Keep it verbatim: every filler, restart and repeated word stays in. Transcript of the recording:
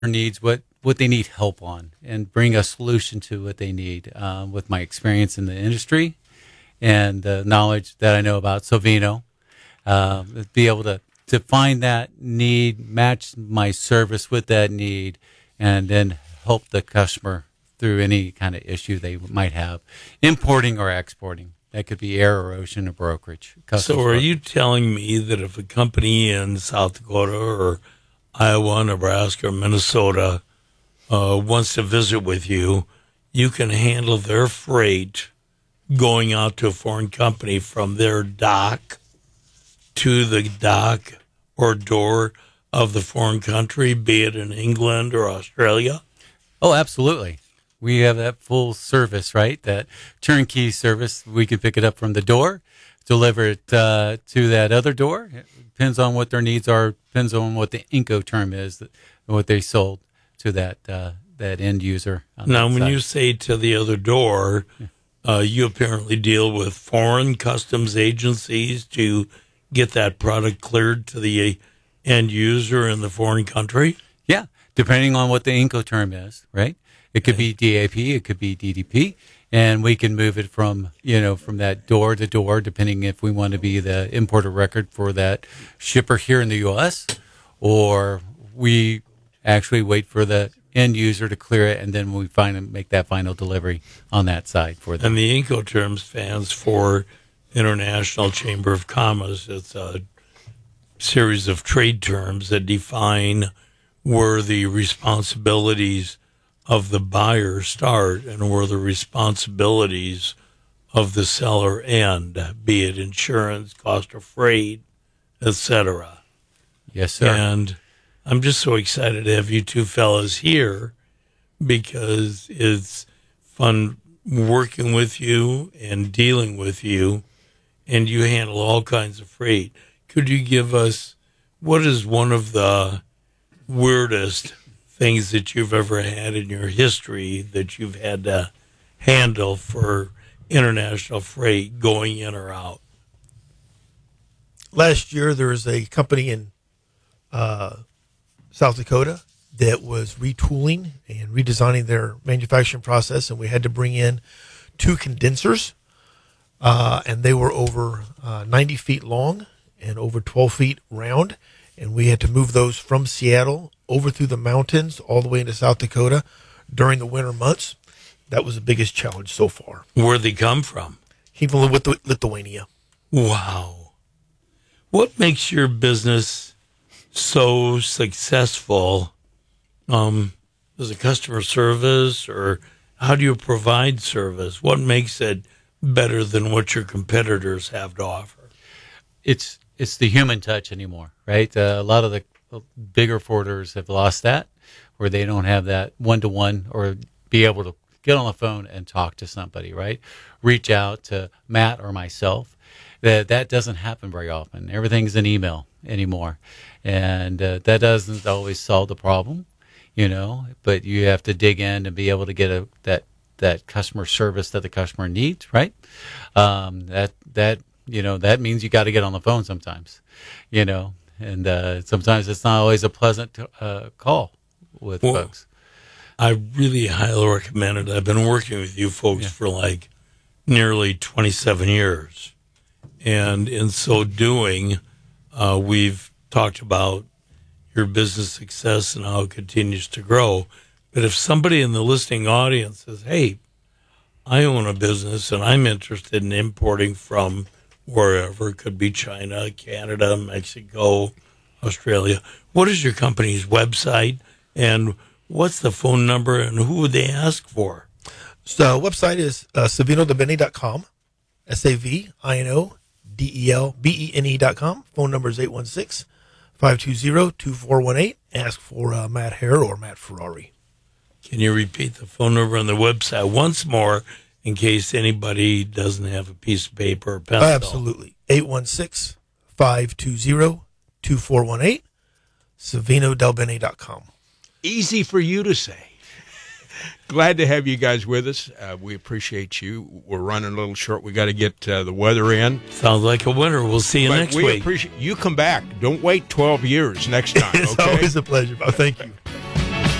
needs, what, what they need help on, and bring a solution to what they need uh, with my experience in the industry and the knowledge that I know about Sovino. Uh, be able to, to find that need, match my service with that need, and then help the customer through any kind of issue they might have, importing or exporting. That could be air or ocean or brokerage. So are you telling me that if a company in South Dakota or Iowa, Nebraska, or Minnesota uh, wants to visit with you, you can handle their freight going out to a foreign company from their dock to the dock or door of the foreign country, be it in England or Australia? Oh, absolutely. We have that full service, right? That turnkey service. We can pick it up from the door, deliver it uh, to that other door. It depends on what their needs are. Depends on what the Incoterm is, that, what they sold to that uh, that end user. Now, when side. you say to the other door, yeah. uh, you apparently deal with foreign customs agencies to get that product cleared to the end user in the foreign country? Yeah, depending on what the Incoterm is, right? It could be D A P, it could be D D P, and we can move it from, you know, from that door to door, depending if we want to be the importer record for that shipper here in the U S, or we actually wait for the end user to clear it, and then we find make that final delivery on that side for them. And the Incoterm stands for International Chamber of Commerce. It's a series of trade terms that define where the responsibilities of the buyer start and where the responsibilities of the seller end, be it insurance, cost of freight, et cetera. Yes, sir. And I'm just so excited to have you two fellas here because it's fun working with you and dealing with you, and you handle all kinds of freight. Could you give us, what is one of the weirdest things that you've ever had in your history that you've had to handle for international freight going in or out? Last year, there was a company in uh, South Dakota that was retooling and redesigning their manufacturing process, and we had to bring in two condensers, uh, and they were over uh, ninety feet long and over twelve feet round, and we had to move those from Seattle over through the mountains all the way into South Dakota during the winter months. That was the biggest challenge so far. Where'd they come from? Came from Lithuania. Wow. What makes your business so successful? Um, is it customer service, or how do you provide service? What makes it better than what your competitors have to offer? It's it's the human touch anymore, right? Uh, a lot of the bigger forwarders have lost that, where they don't have that one-to-one or be able to get on the phone and talk to somebody, right? Reach out to Matt or myself. That that doesn't happen very often. Everything's an email anymore, and uh, that doesn't always solve the problem, you know. But you have to dig in and be able to get a that that customer service that the customer needs, right? Um, that that you know that means you got to get on the phone sometimes, you know, and uh, sometimes it's not always a pleasant uh, call with well, folks. I really highly recommend it. I've been working with you folks yeah. for like nearly twenty-seven years. And in so doing, uh, we've talked about your business success and how it continues to grow. But if somebody in the listening audience says, hey, I own a business and I'm interested in importing from wherever, it could be China, Canada, Mexico, Australia, what is your company's website and what's the phone number and who would they ask for? So the website is uh, savino del bene dot com, S A V I N O D E L B E N E dot com. Phone number is eight one six, five two zero, two four one eight. Ask for uh, Matt Hare or Matt Ferrari. Can you repeat the phone number on the website once more in case anybody doesn't have a piece of paper or pencil? Absolutely. eight one six, five two zero, two four one eight. savino del bene dot com. Easy for you to say. Glad to have you guys with us. Uh, we appreciate you. We're running a little short. We got to get uh, the weather in. Sounds like a winner. We'll see you but next we week. Appreciate you. Come back. Don't wait twelve years next time. It's okay? always a pleasure. Thank you.